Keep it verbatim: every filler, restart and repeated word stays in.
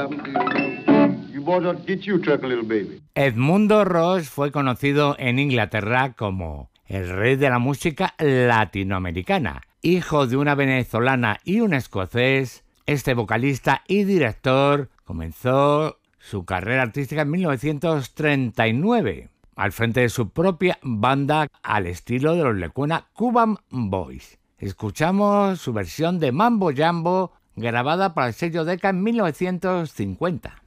Edmundo Ross fue conocido en Inglaterra como el rey de la música latinoamericana. Hijo de una venezolana y un escocés, este vocalista y director comenzó su carrera artística en mil novecientos treinta y nueve, al frente de su propia banda al estilo de los Lecuona Cuban Boys. Escuchamos su versión de Mambo Jambo, grabada para el sello Decca en mil novecientos cincuenta.